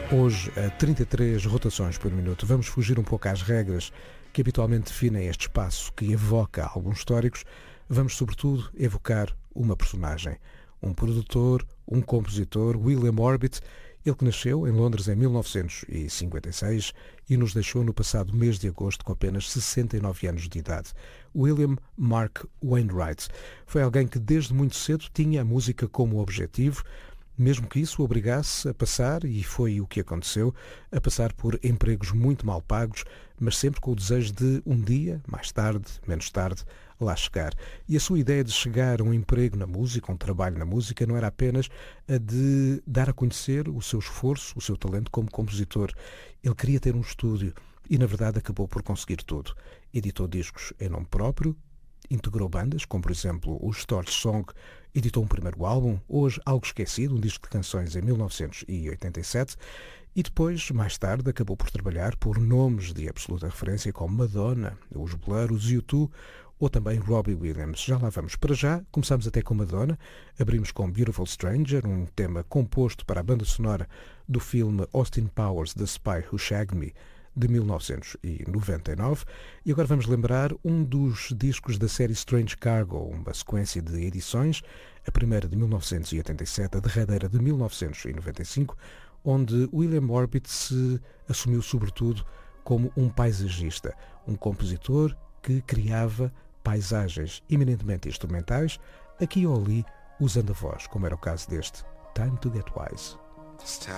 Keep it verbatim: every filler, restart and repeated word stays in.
Hoje, a trinta e três rotações por minuto, vamos fugir um pouco às regras que habitualmente definem este espaço que evoca álbuns históricos. Vamos, sobretudo, evocar uma personagem. Um produtor, um compositor, William Orbit, ele que nasceu em Londres em mil novecentos e cinquenta e seis e nos deixou no passado mês de agosto com apenas sessenta e nove anos de idade. William Mark Wainwright foi alguém que desde muito cedo tinha a música como objetivo, mesmo que isso o obrigasse a passar, e foi o que aconteceu, a passar por empregos muito mal pagos, mas sempre com o desejo de um dia, mais tarde, menos tarde, lá chegar. E a sua ideia de chegar a um emprego na música, um trabalho na música, não era apenas a de dar a conhecer o seu esforço, o seu talento como compositor. Ele queria ter um estúdio e, na verdade, acabou por conseguir tudo. Editou discos em nome próprio, integrou bandas, como por exemplo o Storch Song, editou um primeiro álbum, hoje algo esquecido, um disco de canções em mil novecentos e oitenta e sete, e depois, mais tarde, acabou por trabalhar por nomes de absoluta referência como Madonna, os Blur, os U dois ou também Robbie Williams. Já lá vamos. Para já, começamos até com Madonna, abrimos com Beautiful Stranger, um tema composto para a banda sonora do filme Austin Powers, The Spy Who Shagged Me, de mil novecentos e noventa e nove, e agora vamos lembrar um dos discos da série Strange Cargo, uma sequência de edições, a primeira de mil novecentos e oitenta e sete, a derradeira de mil novecentos e noventa e cinco, onde William Orbit se assumiu sobretudo como um paisagista, um compositor que criava paisagens eminentemente instrumentais, aqui ou ali usando a voz, como era o caso deste Time to Get Wise.